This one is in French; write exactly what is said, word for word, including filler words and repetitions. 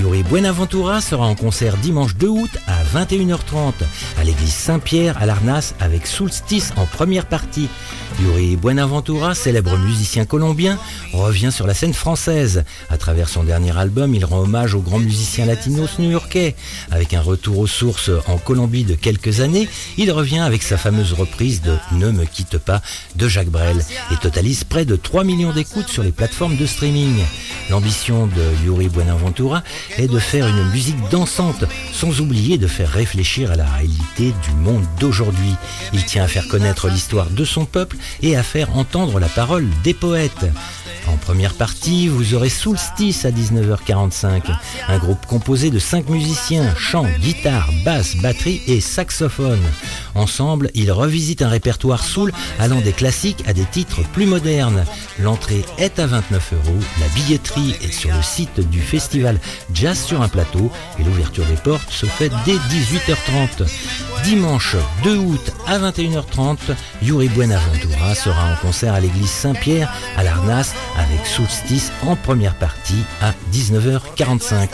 Yuri Buenaventura sera en concert dimanche deux août à vingt et une heures trente à l'église Saint-Pierre à Larnas avec Solstice en première partie. Yuri Buenaventura, célèbre musicien colombien, revient sur la scène française. À travers son dernier album, il rend hommage aux grands musiciens latinos new-yorkais. Avec un retour aux sources en Colombie de quelques années, il revient avec sa fameuse reprise de « Ne me quitte pas » de Jacques Brel et totalise près de trois millions d'écoutes sur les plateformes de streaming. L'ambition de Yuri Buenaventura est de faire une musique dansante, sans oublier de faire réfléchir à la réalité du monde d'aujourd'hui. Il tient à faire connaître l'histoire de son peuple et à faire entendre la parole des poètes. En première partie, vous aurez Solstice à dix-neuf heures quarante-cinq, un groupe composé de cinq musiciens, chant, guitare, basse, batterie et saxophone. Ensemble, ils revisitent un répertoire soul allant des classiques à des titres plus modernes. L'entrée est à vingt-neuf euros, la billetterie est sur le site du festival Jazz sur un plateau et l'ouverture des portes se fait dès dix-huit heures trente. Dimanche deux août à vingt et une heures trente, Yuri Buenaventura sera en concert à l'église Saint-Pierre à Larnas avec Solstice en première partie à dix-neuf heures quarante-cinq.